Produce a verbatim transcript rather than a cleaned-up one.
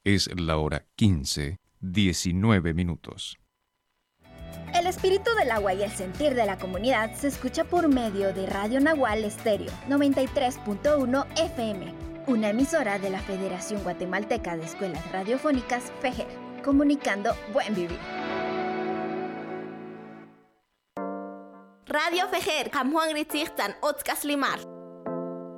Es la hora quince, diecinueve minutos. El espíritu del agua y el sentir de la comunidad se escucha por medio de Radio Nahual Estéreo noventa y tres punto uno F M, una emisora de la Federación Guatemalteca de Escuelas Radiofónicas FEJER, comunicando buen vivir. Radio FEJER, Kamjuan Ritzirtan, Otzkas Limar.